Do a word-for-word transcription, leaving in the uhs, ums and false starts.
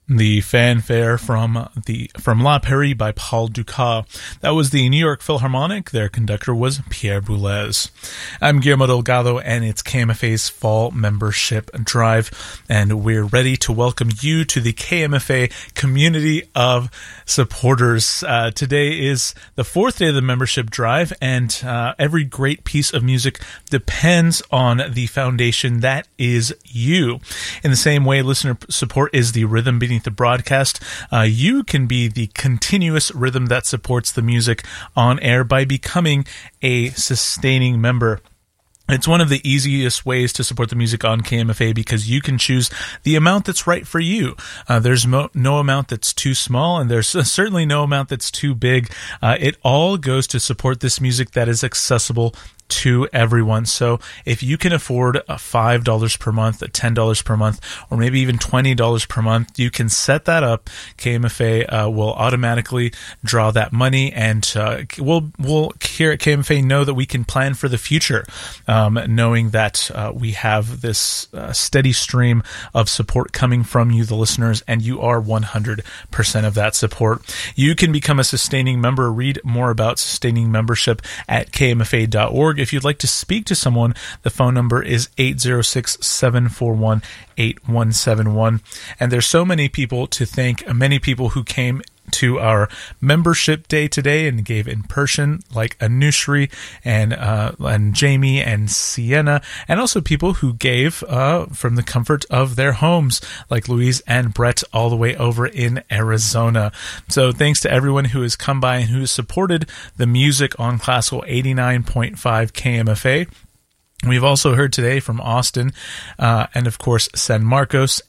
The fanfare from the from La Paris by Paul Dukas. That was the New York Philharmonic. Their conductor was Pierre Boulez. I'm Guillermo Delgado, and it's K M F A's Fall Membership Drive, and we're ready to welcome you to the K M F A community of supporters. Uh, today is the fourth day of the membership drive, and uh, every great piece of music depends on the foundation that is you. In the same way, listener support is the rhythm beneath the broadcast. Uh, you can be the continuous rhythm that supports the music on air by becoming a sustaining member. It's one of the easiest ways to support the music on K M F A because you can choose the amount that's right for you. Uh, there's mo- no amount that's too small, and there's certainly no amount that's too big. Uh, it all goes to support this music that is accessible to everyone. So if you can afford a five dollars per month, a ten dollars per month, or maybe even twenty dollars per month, you can set that up. K M F A uh, will automatically draw that money, and uh, we'll, we'll here at K M F A know that we can plan for the future, um, knowing that uh, we have this uh, steady stream of support coming from you, the listeners, and you are one hundred percent of that support. You can become a sustaining member. Read more about sustaining membership at K M F A dot org. If you'd like to speak to someone, the phone number is eight zero six, seven four one, eight one seven one. And there's so many people to thank, many people who came to our membership day today and gave in person, like Anushri and uh, and Jamie and Sienna, and also people who gave uh, from the comfort of their homes, like Louise and Brett, all the way over in Arizona. So thanks to everyone who has come by and who has supported the music on Classical eighty-nine point five K M F A. We've also heard today from Austin, uh, and of course San Marcos